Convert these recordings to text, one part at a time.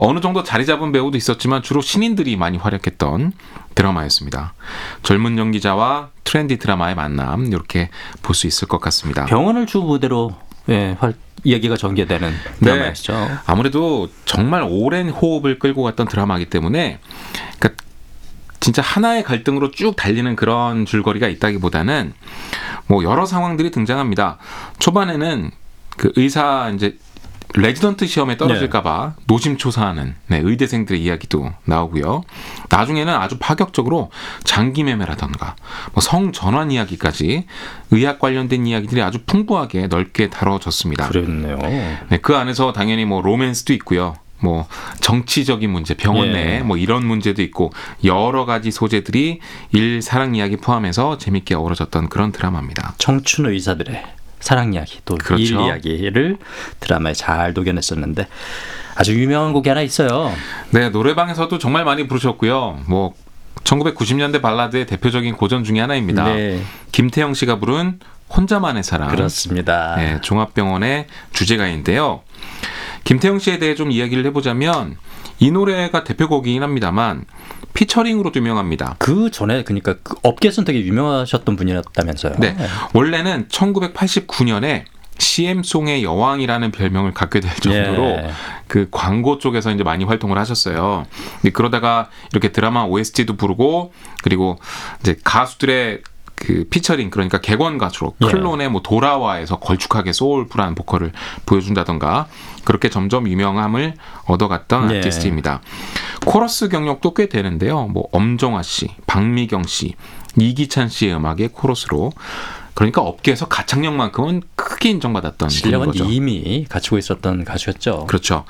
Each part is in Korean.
어느 정도 자리 잡은 배우도 있었지만 주로 신인들이 많이 활약했던 드라마였습니다. 젊은 연기자와 트렌디 드라마의 만남 이렇게 볼 수 있을 것 같습니다. 병원을 주 무대로 이야기가 전개되는 드라마였죠. 네, 아무래도 정말 오랜 호흡을 끌고 갔던 드라마이기 때문에 그러니까 진짜 하나의 갈등으로 쭉 달리는 그런 줄거리가 있다기보다는 뭐 여러 상황들이 등장합니다. 초반에는 그 의사 이제 레지던트 시험에 떨어질까봐 노심초사하는 의대생들의 이야기도 나오고요. 나중에는 아주 파격적으로 장기 매매라던가 뭐 성전환 이야기까지 의학 관련된 이야기들이 아주 풍부하게 넓게 다뤄졌습니다. 그랬네요. 네, 그 안에서 당연히 뭐 로맨스도 있고요. 뭐 정치적인 문제, 병원 내에 뭐 이런 문제도 있고 여러 가지 소재들이 사랑 이야기 포함해서 재밌게 어우러졌던 그런 드라마입니다. 청춘 의사들의 사랑 이야기 또 그렇죠. 일 이야기를 드라마에 잘 녹여냈었는데 아주 유명한 곡이 하나 있어요. 네, 노래방에서도 정말 많이 부르셨고요. 뭐 1990년대 발라드의 대표적인 고전 중에 하나입니다. 네. 김태형 씨가 부른 혼자만의 사랑. 그렇습니다. 네, 종합병원의 주제가인데요. 김태형 씨에 대해 좀 이야기를 해보자면 이 노래가 대표곡이긴 합니다만 피처링으로도 유명합니다. 그 전에 그러니까 그 업계에서는 되게 유명하셨던 분이었다면서요. 네, 원래는 1989년에 CM송의 여왕이라는 별명을 갖게 될 정도로 그 광고 쪽에서 이제 많이 활동을 하셨어요. 근데 그러다가 이렇게 드라마 OST도 부르고 그리고 이제 가수들의 그 피처링 그러니까 객원 가수로 클론의 뭐 돌아와에서 걸쭉하게 소울풀한 보컬을 보여준다던가 그렇게 점점 유명함을 얻어갔던 아티스트입니다. 코러스 경력도 꽤 되는데요. 뭐 엄정화 씨, 박미경 씨, 이기찬 씨의 음악의 코러스로 그러니까 업계에서 가창력만큼은 크게 인정받았던 실력은 거죠. 이미 갖추고 있었던 가수였죠. 그렇죠.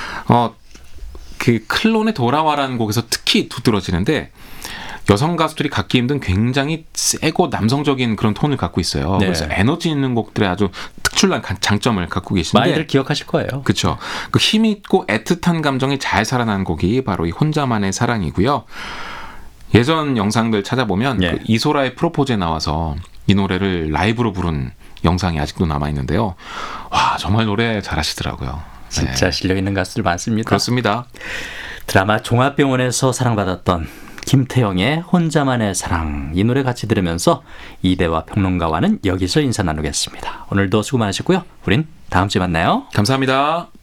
그 클론의 돌아와라는 곡에서 특히 두드러지는데 여성 가수들이 갖기 힘든 굉장히 세고 남성적인 그런 톤을 갖고 있어요. 네. 그래서 에너지 있는 곡들의 아주 특출난 장점을 갖고 계신데 많이들 기억하실 거예요. 그렇죠. 그 힘 있고 애틋한 감정이 잘 살아난 곡이 바로 이 혼자만의 사랑이고요. 예전 영상들 찾아보면 그 이소라의 프로포즈에 나와서 이 노래를 라이브로 부른 영상이 아직도 남아있는데요. 와, 정말 노래 잘하시더라고요. 진짜 실력 있는 가수들 많습니다. 그렇습니다. 드라마 종합병원에서 사랑받았던 김태형의 혼자만의 사랑, 이 노래 같이 들으면서 이대화 평론가와는 여기서 인사 나누겠습니다. 오늘도 수고 많으셨고요. 우린 다음 주에 만나요. 감사합니다.